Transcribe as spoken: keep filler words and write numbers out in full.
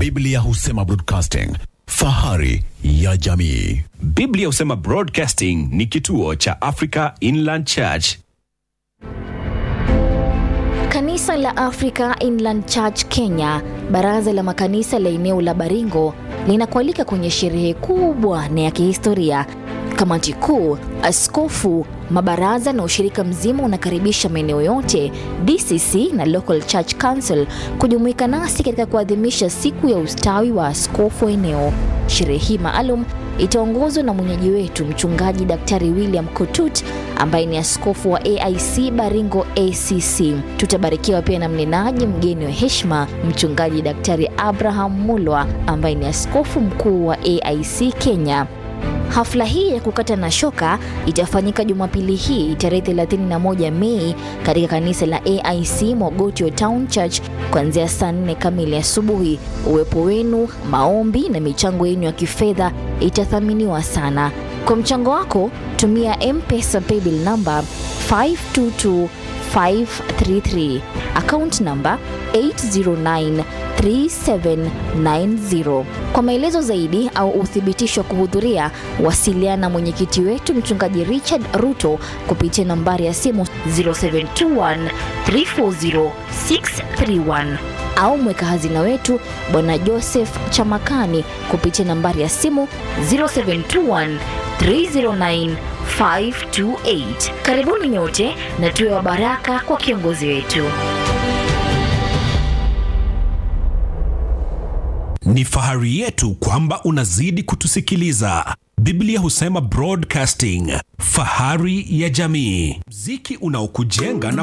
Biblia husema broadcasting, fahari ya jamii. Biblia husema Broadcasting ni kituo cha Africa Inland Church. Kanisa la Africa Inland Church Kenya, baraza la makanisa la eneo la Baringo, linakualika kwenye sherehe kubwa na ya kihistoria. Kamati kuu, askofu, mabaraza na ushirika mzima unakaribisha maeneo yote, D C C na Local Church Council kujumuika nasi katika kuadhimisha siku ya ustawi wa askofu eneo. Sherehe hii maalum itaongozwa na mwenyeji wetu mchungaji Daktari William Kotut ambaye ni askofu wa A I C Baringo A C C. Tutabarikiwa pia na mnenaji mgeni wa heshima mchungaji Daktari Abraham Mulwa ambaye ni askofu mkuu wa A I C Kenya. Hafla hii ya kukata na shoka itafanyika Jumapili hii tarehe thelathini na moja Mei katika kanisa la A I C Mogotio Town Church kuanzia saa nne kamili asubuhi. Uwepo wenu, maombi na michango yenu ya kifedha itathaminiwa sana. Kwa mchango wako, tumia M-Pesa paybill number five two two five three three, account number eight zero nine three seven nine zero. Kwa maelezo zaidi au uthibitisho wa kuhudhuria, wasiliana na mwenyekiti wetu mchungaji Richard Ruto kupitia nambari ya simu zero seven two one three four zero six three one au mweka hazina wetu Bwana Joseph Chamakani kupitia nambari ya simu zero seven two one three zero nine five two eight. Karibuni nyote na tuwe wa baraka kwa kiongozi wetu. Ni fahari yetu kwamba unazidi kutusikiliza. Biblia husema Broadcasting, fahari ya jamii. Muziki unaokujenga na